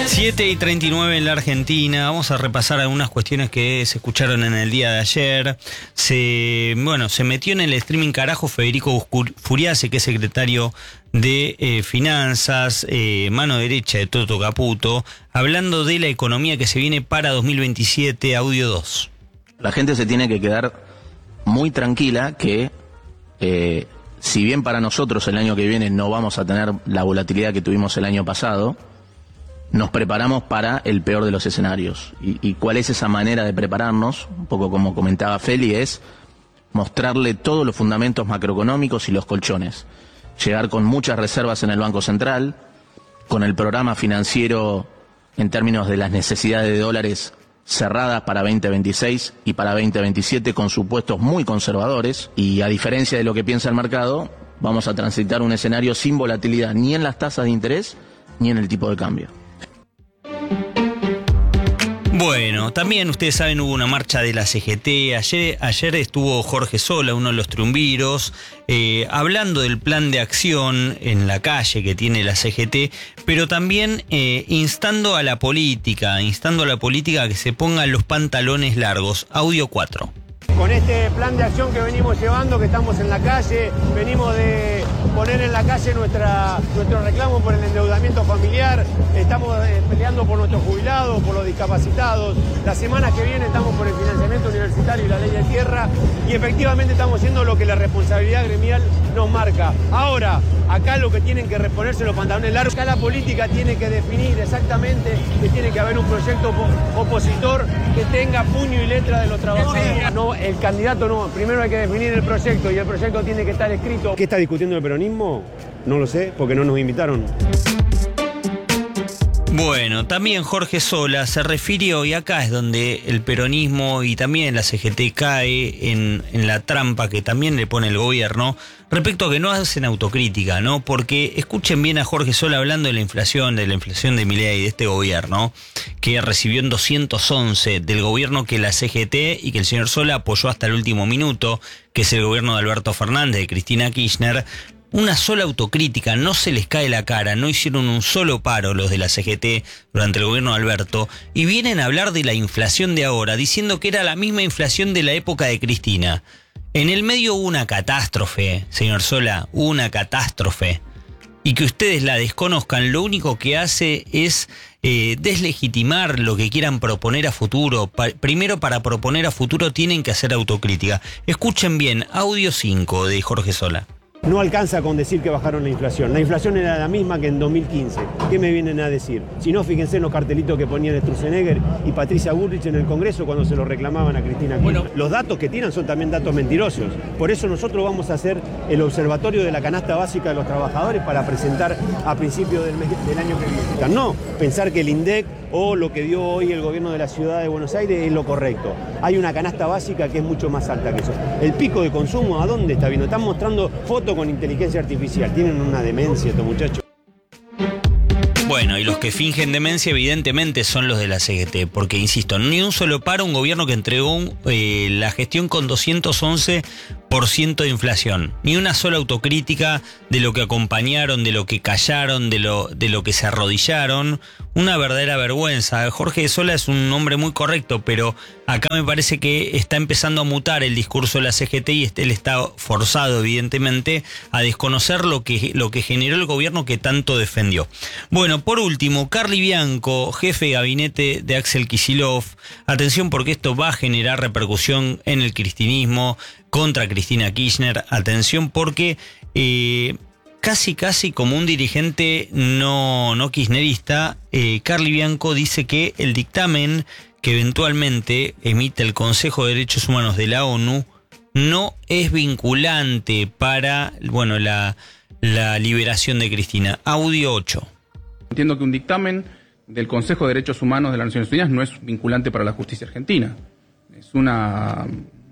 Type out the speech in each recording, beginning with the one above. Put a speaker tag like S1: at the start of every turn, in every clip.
S1: 7:39 en la Argentina. Vamos a repasar algunas cuestiones que se escucharon en el día de ayer. Se metió en el streaming carajo Federico Furiase, que es secretario de Finanzas, mano derecha de Toto Caputo, hablando de la economía que se viene para 2027, audio 2.
S2: La gente se tiene que quedar muy tranquila que, si bien para nosotros el año que viene no vamos a tener la volatilidad que tuvimos el año pasado, nos preparamos para el peor de los escenarios. ¿Y cuál es esa manera de prepararnos? Un poco como comentaba Feli, es mostrarle todos los fundamentos macroeconómicos y los colchones. Llegar con muchas reservas en el Banco Central, con el programa financiero en términos de las necesidades de dólares cerradas para 2026 y para 2027 con supuestos muy conservadores, y a diferencia de lo que piensa el mercado, vamos a transitar un escenario sin volatilidad ni en las tasas de interés ni en el tipo de cambio.
S1: Bueno, también ustedes saben, hubo una marcha de la CGT. Ayer estuvo Jorge Sola, uno de los triunviros, hablando del plan de acción en la calle que tiene la CGT, pero también instando a la política a que se pongan los pantalones largos. Audio 4.
S3: Con este plan de acción que venimos llevando, que estamos en la calle, venimos de poner en la calle nuestro reclamo por el endeudamiento familiar, estamos peleando por nuestros jubilados, por los discapacitados, la semana que viene estamos por el financiamiento universitario y la ley de tierra, y efectivamente estamos haciendo lo que la responsabilidad gremial nos marca. Ahora, acá lo que tienen que reponerse los pantalones largos, acá la política tiene que definir exactamente que tiene que haber un proyecto opositor que tenga puño y letra de los trabajadores. No, el candidato no, primero hay que definir el proyecto y el proyecto tiene que estar escrito. ¿Qué está discutiendo el peronismo? No lo sé, porque no nos invitaron.
S1: Bueno, también Jorge Sola se refirió, y acá es donde el peronismo y también la CGT cae en la trampa que también le pone el gobierno, respecto a que no hacen autocrítica, ¿no? Porque escuchen bien a Jorge Sola hablando de la inflación de Milei y de este gobierno, que recibió en 211 del gobierno que la CGT y que el señor Sola apoyó hasta el último minuto, que es el gobierno de Alberto Fernández, de Cristina Kirchner. Una sola autocrítica, no se les cae la cara, no hicieron un solo paro los de la CGT durante el gobierno de Alberto, y vienen a hablar de la inflación de ahora, diciendo que era la misma inflación de la época de Cristina. En el medio hubo una catástrofe, señor Sola, hubo una catástrofe. Y que ustedes la desconozcan, lo único que hace es deslegitimar lo que quieran proponer a futuro. Primero, para proponer a futuro tienen que hacer autocrítica. Escuchen bien, audio 5 de Jorge Sola.
S3: No alcanza con decir que bajaron la inflación. La inflación era la misma que en 2015. ¿Qué me vienen a decir? Si no, fíjense en los cartelitos que ponían Sturzenegger y Patricia Bullrich en el Congreso cuando se lo reclamaban a Cristina Kirchner. Bueno, los datos que tiran son también datos mentirosos. Por eso nosotros vamos a hacer el observatorio de la canasta básica de los trabajadores para presentar a principios del año que viene. No pensar que el INDEC o lo que dio hoy el gobierno de la ciudad de Buenos Aires es lo correcto. Hay una canasta básica que es mucho más alta que eso. El pico de consumo, ¿a dónde está viendo? Están mostrando fotos con inteligencia artificial. Tienen una demencia estos muchachos.
S1: Bueno, y los que fingen demencia evidentemente son los de la CGT, porque insisto, ni un solo paro, un gobierno que entregó la gestión con 211% de inflación, ni una sola autocrítica de lo que acompañaron, de lo que callaron, de lo que se arrodillaron. Una verdadera vergüenza. Jorge Sola es un hombre muy correcto, pero acá me parece que está empezando a mutar el discurso de la CGT y él está forzado, evidentemente, a desconocer lo que generó el gobierno que tanto defendió. Bueno, por último, Carly Bianco, jefe de gabinete de Axel Kicillof. Atención, porque esto va a generar repercusión en el cristinismo contra Cristina Kirchner. Atención, porque casi como un dirigente no kirchnerista, Carly Bianco dice que el dictamen que eventualmente emite el Consejo de Derechos Humanos de la ONU no es vinculante para la liberación de Cristina. Audio 8.
S4: Entiendo que un dictamen del Consejo de Derechos Humanos de las Naciones Unidas no es vinculante para la justicia argentina. Es una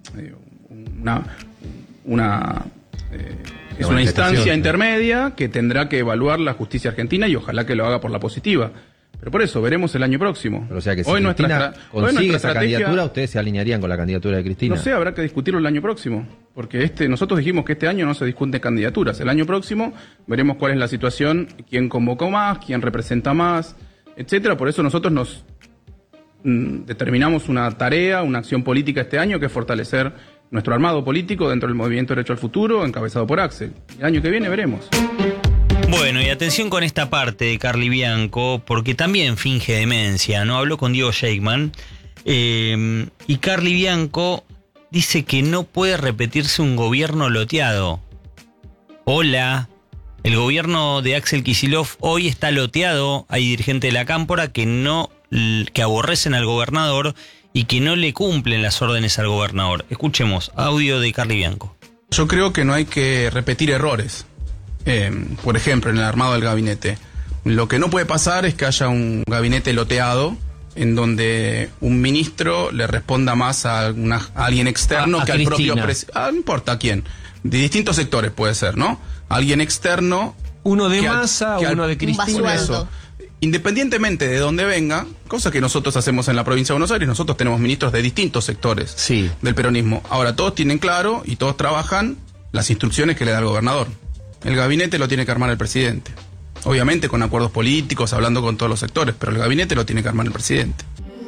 S4: instancia intermedia que tendrá que evaluar la justicia argentina y ojalá que lo haga por la positiva. Pero por eso, veremos el año próximo.
S5: Pero o sea que si
S4: hoy
S5: Cristina consigue esa candidatura, ¿ustedes se alinearían con la candidatura de Cristina?
S4: No sé, habrá que discutirlo el año próximo. Porque nosotros dijimos que este año no se discuten candidaturas. El año próximo veremos cuál es la situación, quién convocó más, quién representa más. etcétera. Por eso nosotros nos determinamos una tarea, una acción política este año, que es fortalecer nuestro armado político dentro del Movimiento Derecho al Futuro, encabezado por Axel. El año que viene veremos.
S1: Bueno, y atención con esta parte de Carly Bianco, porque también finge demencia, ¿no? Habló con Diego Scheikman, y Carly Bianco dice que no puede repetirse un gobierno loteado. Hola, el gobierno de Axel Kicillof hoy está loteado. Hay dirigentes de la Cámpora que aborrecen al gobernador y que no le cumplen las órdenes al gobernador. Escuchemos, audio de Carly Bianco.
S4: Yo creo que no hay que repetir errores. Por ejemplo, en el armado del gabinete. Lo que no puede pasar es que haya un gabinete loteado en donde un ministro le responda más a alguien externo que al propio presidente. No importa a quién. De distintos sectores puede ser, ¿no? Alguien externo.
S6: Uno de Massa, uno de Cristina.
S4: Eso. Independientemente de dónde venga, cosa que nosotros hacemos en la provincia de Buenos Aires, nosotros tenemos ministros de distintos sectores del peronismo. Ahora, todos tienen claro y todos trabajan las instrucciones que le da el gobernador. El gabinete lo tiene que armar el presidente. Obviamente con acuerdos políticos, hablando con todos los sectores, pero el gabinete lo tiene que armar el presidente.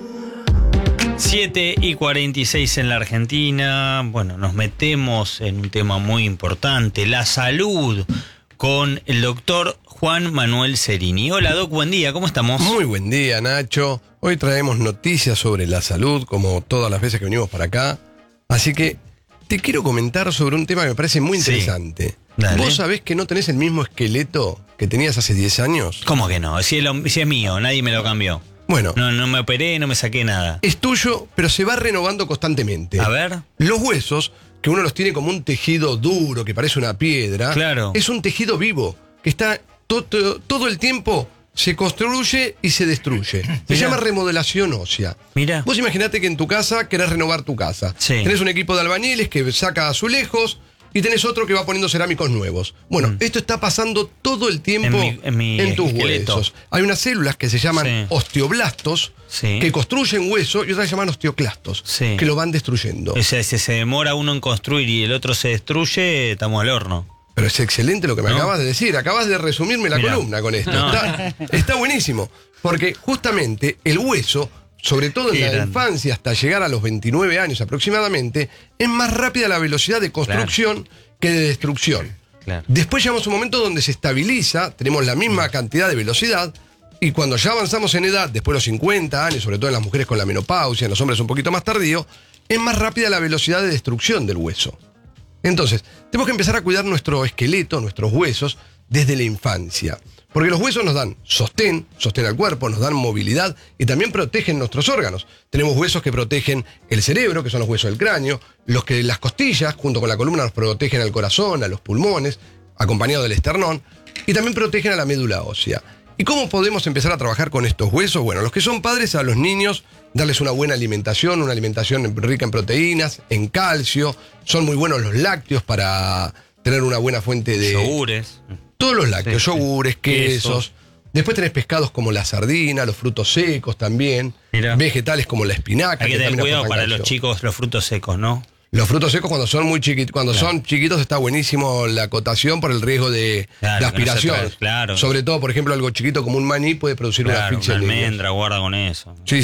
S1: 7:46 en la Argentina. Bueno, nos metemos en un tema muy importante, la salud, con el doctor Juan Manuel Cerini. Hola, Doc, buen día, ¿cómo estamos?
S7: Muy buen día, Nacho. Hoy traemos noticias sobre la salud, como todas las veces que venimos para acá. Así que te quiero comentar sobre un tema que me parece muy interesante.
S1: Dale.
S7: ¿Vos sabés que no tenés el mismo esqueleto que tenías hace 10 años?
S1: ¿Cómo que no? Si es mío, nadie me lo cambió.
S7: Bueno.
S1: No me operé, no me saqué nada.
S7: Es tuyo, pero se va renovando constantemente.
S1: A ver.
S7: Los huesos, que uno los tiene como un tejido duro, que parece una piedra.
S1: Claro.
S7: Es un tejido vivo, que está todo el tiempo se construye y se destruye. Se llama remodelación ósea.
S1: Mira.
S7: Vos imaginate que en tu casa querés renovar tu casa.
S1: Sí.
S7: Tenés un equipo de albañiles que saca azulejos y tenés otro que va poniendo cerámicos nuevos. Bueno, esto está pasando todo el tiempo en tus
S1: esqueleto.
S7: huesos. Hay unas células que se llaman osteoblastos, que construyen hueso, y otras se llaman osteoclastos, que lo van destruyendo.
S1: O sea, si se demora uno en construir y el otro se destruye, estamos al horno.
S7: Pero es excelente lo que me acabas de decir. Acabas de resumirme la columna con esto.
S1: No.
S7: Está buenísimo. Porque justamente el hueso, sobre todo en la infancia hasta llegar a los 29 años aproximadamente, es más rápida la velocidad de construcción que de destrucción.
S1: Claro.
S7: Después llegamos a un momento donde se estabiliza, tenemos la misma cantidad de velocidad, y cuando ya avanzamos en edad, después de los 50 años, sobre todo en las mujeres con la menopausia, en los hombres un poquito más tardío, es más rápida la velocidad de destrucción del hueso. Entonces, tenemos que empezar a cuidar nuestro esqueleto, nuestros huesos, desde la infancia. Porque los huesos nos dan sostén al cuerpo, nos dan movilidad y también protegen nuestros órganos. Tenemos huesos que protegen el cerebro, que son los huesos del cráneo, las costillas, junto con la columna, nos protegen al corazón, a los pulmones, acompañado del esternón, y también protegen a la médula ósea. ¿Y cómo podemos empezar a trabajar con estos huesos? Bueno, los que son padres, a los niños, darles una buena alimentación, una alimentación rica en proteínas, en calcio. Son muy buenos los lácteos para tener una buena fuente de...
S1: Yogures.
S7: Todos los lácteos, yogures, quesos. Después tenés pescados como la sardina, los frutos secos también.
S1: Mirá.
S7: Vegetales como la espinaca.
S1: Hay que tener cuidado para
S7: calcio.
S1: los chicos, los frutos secos, ¿no?
S7: Los frutos secos cuando son muy chiquitos, son chiquitos está buenísimo la acotación por el riesgo de aspiración.
S1: Claro.
S7: Sobre todo, por ejemplo, algo chiquito como un maní puede producir una asfixia.
S1: Una almendra, guarda con eso.
S7: Sí.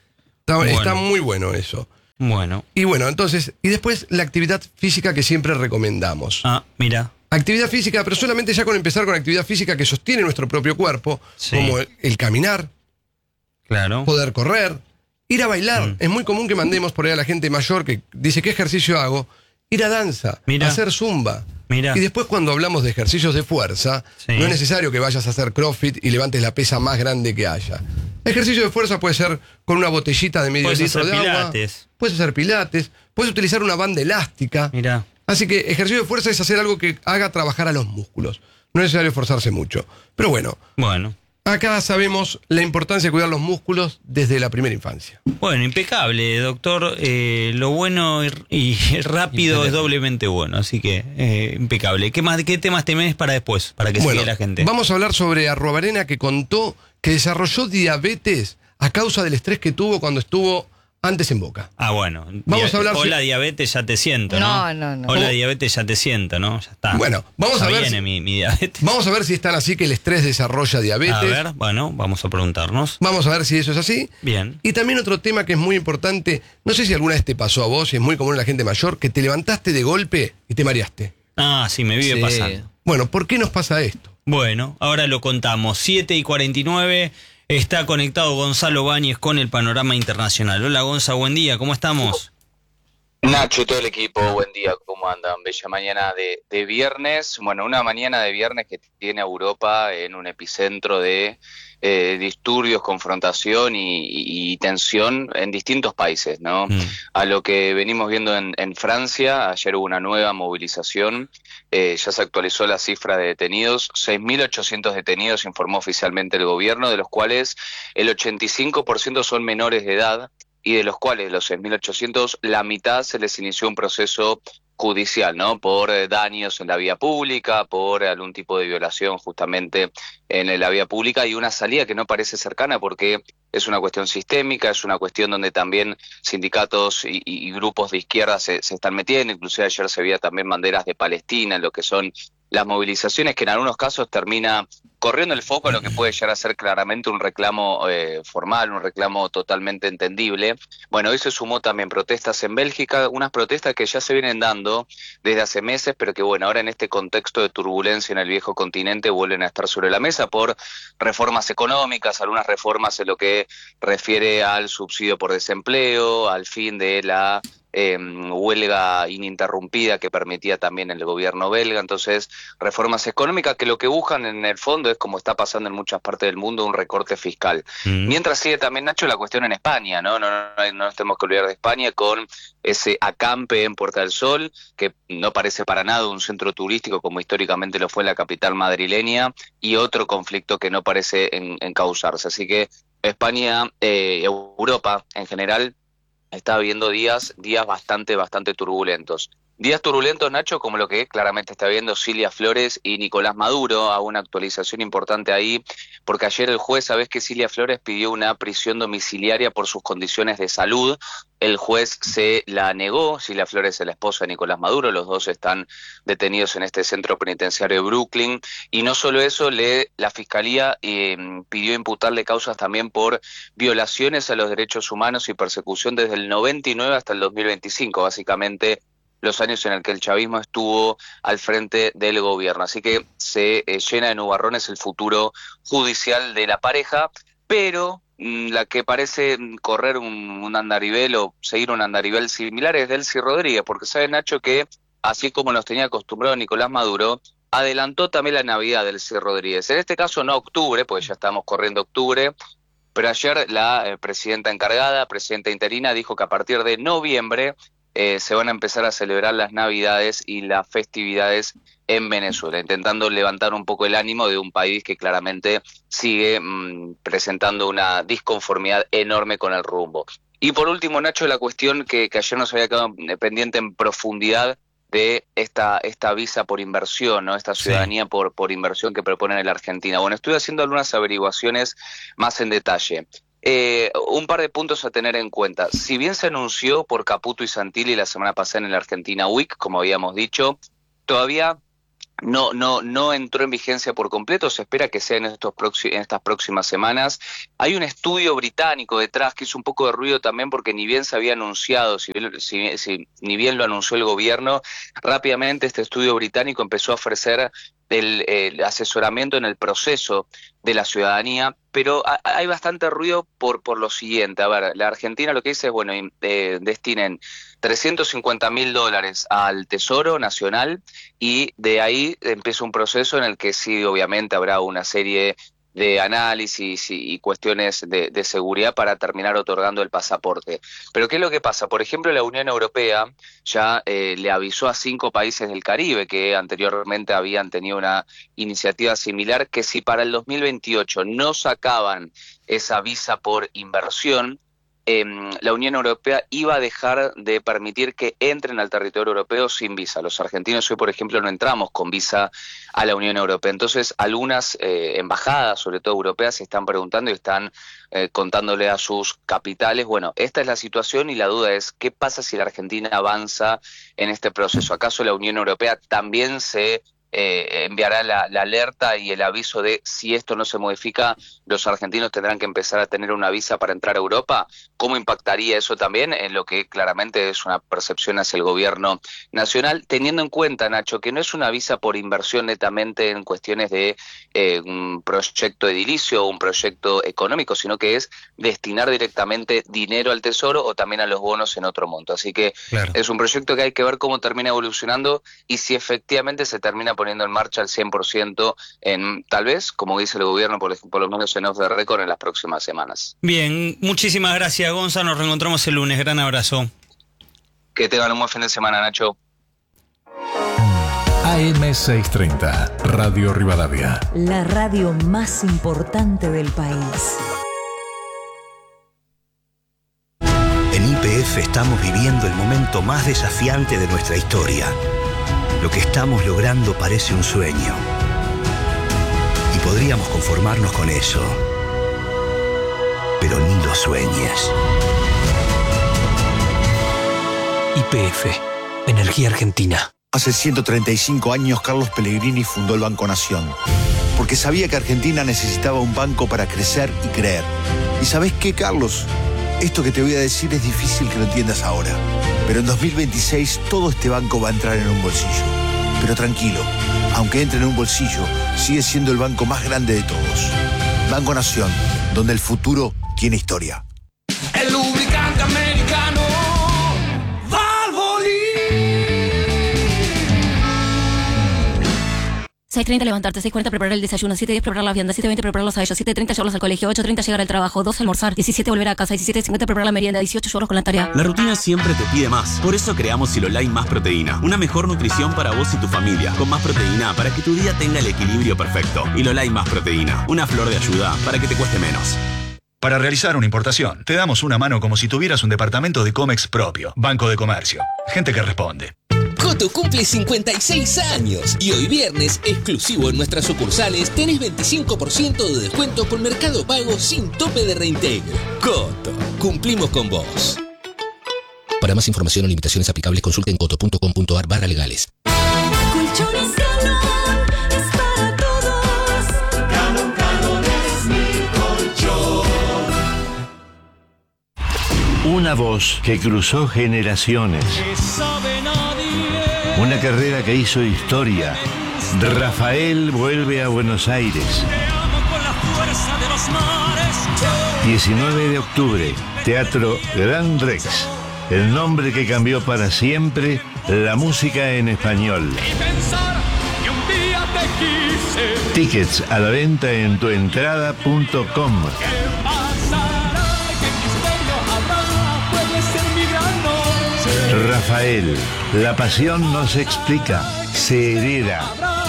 S7: Está muy bueno eso.
S1: Bueno.
S7: Y bueno, entonces, y después la actividad física que siempre recomendamos.
S1: Ah, mira.
S7: Actividad física, pero solamente ya con empezar con actividad física que sostiene nuestro propio cuerpo, como el caminar, poder correr, ir a bailar. Es muy común que mandemos por ahí a la gente mayor que dice, ¿qué ejercicio hago? Ir a danza, hacer zumba. Y después cuando hablamos de ejercicios de fuerza, no es necesario que vayas a hacer CrossFit y levantes la pesa más grande que haya. Ejercicio de fuerza puede ser con una botellita de medio litro de agua. Puedes hacer pilates. Puedes utilizar una banda elástica. Así que ejercicio de fuerza es hacer algo que haga trabajar a los músculos. No es necesario esforzarse mucho. Pero bueno. Acá sabemos la importancia de cuidar los músculos desde la primera infancia.
S1: Bueno, impecable, doctor. Lo bueno y rápido es doblemente bueno, así que impecable. ¿Qué temas tenés para después, para que siga la gente?
S7: Vamos a hablar sobre Arruabarrena, que contó que desarrolló diabetes a causa del estrés que tuvo cuando estuvo antes en Boca.
S1: Ah, bueno.
S7: Vamos a hablar
S1: Hola, diabetes, ya te siento, ¿no?
S8: No.
S1: Hola, diabetes, ya te siento, ¿no? Ya está.
S7: Bueno, vamos a ver.
S1: Viene mi diabetes.
S7: Vamos a ver si es tan así que el estrés desarrolla diabetes.
S1: A ver, bueno, vamos a preguntarnos.
S7: Vamos a ver si eso es así.
S1: Bien.
S7: Y también otro tema que es muy importante, no sé si alguna vez te pasó a vos, y es muy común en la gente mayor, que te levantaste de golpe y te mareaste.
S1: Ah, sí, me vive pasando.
S7: Bueno, ¿por qué nos pasa esto?
S1: Bueno, ahora lo contamos. 7:49, está conectado Gonzalo Báñez con el panorama internacional. Hola, Gonza, buen día, ¿cómo estamos?
S9: Nacho y todo el equipo, buen día, ¿cómo andan? Bella mañana de viernes. Bueno, una mañana de viernes que tiene a Europa en un epicentro de disturbios, confrontación y tensión en distintos países, ¿no? A lo que venimos viendo en Francia, ayer hubo una nueva movilización, ya se actualizó la cifra de detenidos, 6.800 detenidos informó oficialmente el gobierno, de los cuales el 85% son menores de edad, y de los cuales los 6.800, la mitad se les inició un proceso judicial, ¿no? Por daños en la vía pública, por algún tipo de violación justamente en la vía pública, y una salida que no parece cercana porque es una cuestión sistémica, es una cuestión donde también sindicatos y grupos de izquierda se están metiendo, inclusive ayer se veía también banderas de Palestina en lo que son las movilizaciones, que en algunos casos termina corriendo el foco a lo que puede llegar a ser claramente un reclamo formal, un reclamo totalmente entendible. Bueno, hoy se sumó también protestas en Bélgica, unas protestas que ya se vienen dando desde hace meses, pero que bueno, ahora en este contexto de turbulencia en el viejo continente vuelven a estar sobre la mesa por reformas económicas, algunas reformas en lo que refiere al subsidio por desempleo, al fin de la huelga ininterrumpida que permitía también el gobierno belga. Entonces, reformas económicas que lo que buscan en el fondo es, como está pasando en muchas partes del mundo, un recorte fiscal. Mientras sigue también, Nacho, la cuestión en España, ¿no? No nos tenemos que olvidar de España con ese acampe en Puerta del Sol, que no parece para nada un centro turístico como históricamente lo fue la capital madrileña, y otro conflicto que no parece encauzarse. Así que España, Europa en general, está viendo días bastante turbulentos. Días turbulentos, Nacho, como lo que claramente está viendo Cilia Flores y Nicolás Maduro. Hago una actualización importante ahí, porque ayer el juez, sabés que Cilia Flores pidió una prisión domiciliaria por sus condiciones de salud. El juez se la negó. Cilia Flores es la esposa de Nicolás Maduro, los dos están detenidos en este centro penitenciario de Brooklyn. Y no solo eso, la Fiscalía pidió imputarle causas también por violaciones a los derechos humanos y persecución desde el 99 hasta el 2025, básicamente los años en el que el chavismo estuvo al frente del gobierno. Así que se llena de nubarrones el futuro judicial de la pareja, pero la que parece correr un andarivel o seguir un andarivel similar es Delcy Rodríguez, porque sabe, Nacho, que así como nos tenía acostumbrado Nicolás Maduro, adelantó también la Navidad Delcy Rodríguez. En este caso no octubre, porque ya estamos corriendo octubre, pero ayer la presidenta encargada, presidenta interina, dijo que a partir de noviembre se van a empezar a celebrar las Navidades y las festividades en Venezuela, intentando levantar un poco el ánimo de un país que claramente sigue presentando una disconformidad enorme con el rumbo. Y por último, Nacho, la cuestión que ayer nos había quedado pendiente en profundidad de esta visa por inversión, ¿no? Esta ciudadanía por inversión que proponen en la Argentina. Bueno, estoy haciendo algunas averiguaciones más en detalle. Un par de puntos a tener en cuenta. Si bien se anunció por Caputo y Santilli la semana pasada en el Argentina Week, como habíamos dicho, todavía no entró en vigencia por completo. Se espera que sea en estas próximas semanas. Hay un estudio británico detrás que hizo un poco de ruido también, porque ni bien se había anunciado, ni bien lo anunció el gobierno, rápidamente este estudio británico empezó a ofrecer el asesoramiento en el proceso de la ciudadanía, pero hay bastante ruido por lo siguiente. A ver, la Argentina lo que dice es, bueno, destinen $350.000 al Tesoro Nacional, y de ahí empieza un proceso en el que sí, obviamente, habrá una serie de análisis y cuestiones de seguridad para terminar otorgando el pasaporte. Pero ¿qué es lo que pasa? Por ejemplo, la Unión Europea ya le avisó a 5 países del Caribe que anteriormente habían tenido una iniciativa similar, que si para el 2028 no sacaban esa visa por inversión, la Unión Europea iba a dejar de permitir que entren al territorio europeo sin visa. Los argentinos hoy, por ejemplo, no entramos con visa a la Unión Europea. Entonces, algunas embajadas, sobre todo europeas, se están preguntando y están contándole a sus capitales, bueno, esta es la situación y la duda es, ¿qué pasa si la Argentina avanza en este proceso? ¿Acaso la Unión Europea también se enviará la alerta y el aviso de si esto no se modifica, los argentinos tendrán que empezar a tener una visa para entrar a Europa? ¿Cómo impactaría eso también en lo que claramente es una percepción hacia el gobierno nacional, teniendo en cuenta, Nacho, que no es una visa por inversión netamente en cuestiones de un proyecto edilicio o un proyecto económico, sino que es destinar directamente dinero al tesoro o también a los bonos en otro monto? Así que claro, es un proyecto que hay que ver cómo termina evolucionando y si efectivamente se termina poniendo en marcha al 100% en, tal vez, como dice el gobierno, por lo menos en off the record en las próximas semanas.
S1: Bien, muchísimas gracias, Gonza, nos reencontramos el lunes, gran abrazo.
S9: Que tengan un buen fin de semana, Nacho.
S8: AM630, Radio Rivadavia.
S10: La radio más importante del país.
S11: En YPF estamos viviendo el momento más desafiante de nuestra historia. Lo que estamos logrando parece un sueño. Y podríamos conformarnos con eso. Pero ni lo sueñes.
S12: YPF, Energía Argentina.
S13: Hace 135 años Carlos Pellegrini fundó el Banco Nación, porque sabía que Argentina necesitaba un banco para crecer y creer. ¿Y sabés qué, Carlos? Esto que te voy a decir es difícil que lo entiendas ahora, pero en 2026 todo este banco va a entrar en un bolsillo. Pero tranquilo, aunque entre en un bolsillo, sigue siendo el banco más grande de todos. Banco Nación, donde el futuro tiene historia.
S14: El lubricante americano Valvoline.
S15: 6:30 levantarte, 6:40 preparar el desayuno, 7:10 preparar la vianda, 7:20 prepararlos a ellos, 7:30 llevarlos al colegio, 8:30 llegar al trabajo, 2 almorzar, 17 volver a casa, 17:50 preparar la merienda, 18 llevarlos con la tarea.
S16: La rutina siempre te pide más. Por eso creamos Silolai Más Proteína. Una mejor nutrición para vos y tu familia. Con más proteína para que tu día tenga el equilibrio perfecto. Silolai Más Proteína. Una flor de ayuda para que te cueste menos.
S17: Para realizar una importación, te damos una mano como si tuvieras un departamento de Comex propio. Banco de Comercio. Gente que responde.
S18: Coto cumple 56 años y hoy viernes, exclusivo en nuestras sucursales, tenés 25% de descuento por Mercado Pago sin tope de reintegro. Coto, cumplimos con vos. Para más información o limitaciones aplicables, consulta en coto.com.ar/legales.
S14: Colchones Galón es para todos. Galón es mi colchón.
S19: Una voz que cruzó generaciones. Una carrera que hizo historia. Rafael vuelve a Buenos Aires. 19 de octubre, Teatro Gran Rex. El nombre que cambió para siempre la música en español. Tickets a la venta en tuentrada.com. Rafael, la pasión no se explica, se hereda.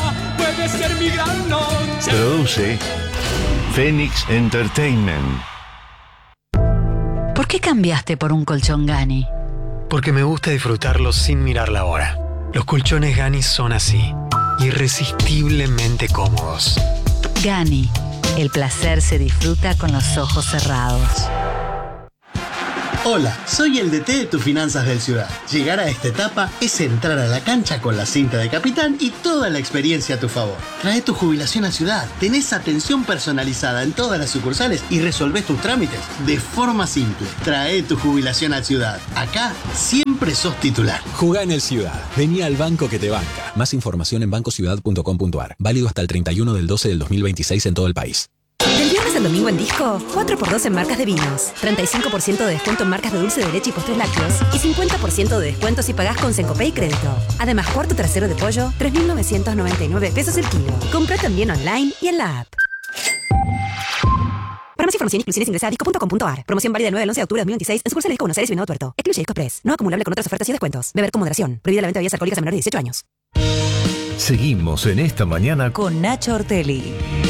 S19: Produce Phoenix Entertainment.
S10: ¿Por qué cambiaste por un colchón Gani?
S12: Porque me gusta disfrutarlos sin mirar la hora. Los colchones Gani son así, irresistiblemente cómodos.
S10: Gani, el placer se disfruta con los ojos cerrados.
S20: Hola, soy el DT de tus finanzas del Ciudad. Llegar a esta etapa es entrar a la cancha con la cinta de capitán y toda la experiencia a tu favor. Trae tu jubilación a Ciudad, tenés atención personalizada en todas las sucursales y resolvés tus trámites de forma simple. Trae tu jubilación a Ciudad. Acá siempre sos titular.
S21: Jugá en el Ciudad. Vení al banco que te banca. Más información en bancociudad.com.ar. Válido hasta el 31 del 12 del 2026 en todo el país.
S22: Del viernes al domingo en Disco, 4x2 en marcas de vinos, 35% de descuento en marcas de dulce de leche y postres lácteos y 50% de descuento si pagás con Sencopay y crédito. Además, cuarto trasero de pollo, 3.999 pesos el kilo. Compra también online y en la app. Para más información y exclusiones ingresa a disco.com.ar. Promoción válida del 9 al 11 de octubre de 2026 en sucursales Disco Buenos Aires y Venado Tuerto. Excluye Disco Express. No acumulable con otras ofertas y descuentos. Beber con moderación. Prohibida la venta de bebidas alcohólicas a menores de 18 años.
S8: Seguimos en esta mañana
S10: con Nacho Ortelli.